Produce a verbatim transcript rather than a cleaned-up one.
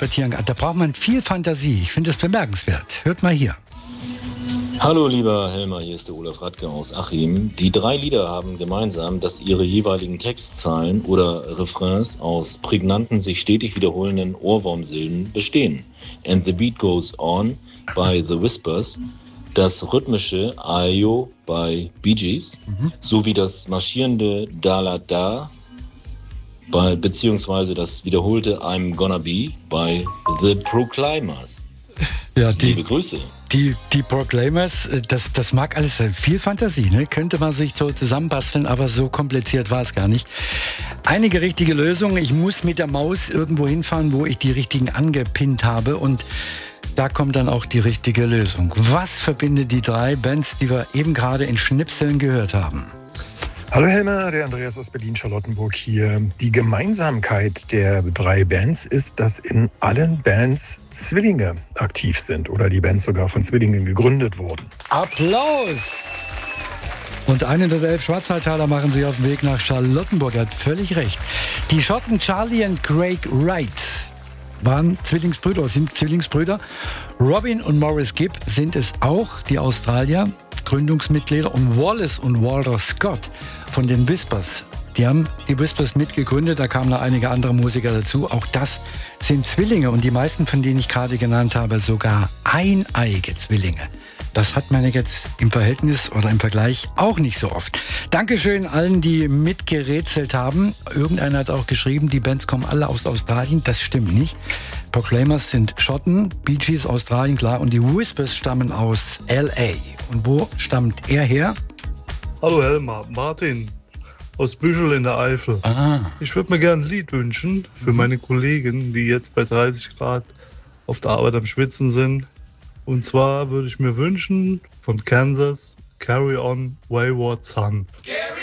interpretieren kann. Da braucht man viel Fantasie. Ich finde es bemerkenswert. Hört mal hier. Hallo lieber Helmer, hier ist der Olaf Radke aus Achim. Die drei Lieder haben gemeinsam, dass ihre jeweiligen Textzeilen oder Refrains aus prägnanten, sich stetig wiederholenden Ohrwurmsilben bestehen. And the Beat Goes On bei The Whispers, das rhythmische Ayo bei Bee Gees, mhm. sowie das marschierende Da La Da bei, beziehungsweise das wiederholte I'm Gonna Be bei The Proclaimers. Ja, die, Liebe Grüße. Die, die Proclaimers, das, das mag alles sein. Viel Fantasie, ne? Könnte man sich so zusammenbasteln, aber so kompliziert war es gar nicht. Einige richtige Lösungen. Ich muss mit der Maus irgendwo hinfahren, wo ich die richtigen angepinnt habe, und da kommt dann auch die richtige Lösung. Was verbindet die drei Bands, die wir eben gerade in Schnipseln gehört haben? Hallo Helmer, der Andreas aus Berlin-Charlottenburg hier. Die Gemeinsamkeit der drei Bands ist, dass in allen Bands Zwillinge aktiv sind oder die Bands sogar von Zwillingen gegründet wurden. Applaus! Und hundertelf Schwarzwaldtaler machen sich auf den Weg nach Charlottenburg. Er hat völlig recht. Die Schotten Charlie und Craig Wright waren Zwillingsbrüder, sind Zwillingsbrüder. Robin und Maurice Gibb sind es auch, die Australier, Gründungsmitglieder. Und Wallace und Walter Scott von den Whispers, die haben die Whispers mitgegründet, da kamen noch einige andere Musiker dazu. Auch das sind Zwillinge, und die meisten von denen ich gerade genannt habe, sogar eineige Zwillinge. Das hat man jetzt im Verhältnis oder im Vergleich auch nicht so oft. Dankeschön allen, die mitgerätselt haben. Irgendeiner hat auch geschrieben, die Bands kommen alle aus Australien. Das stimmt nicht. Proclaimers sind Schotten, Bee Gees Australien, klar. Und die Whispers stammen aus L A. Und wo stammt er her? Hallo Helmer, Martin aus Büschel in der Eifel. Ah. Ich würde mir gerne ein Lied wünschen für meine Kollegen, die jetzt bei dreißig Grad auf der Arbeit am Schwitzen sind. Und zwar würde ich mir wünschen von Kansas, Carry On Wayward Son. Carry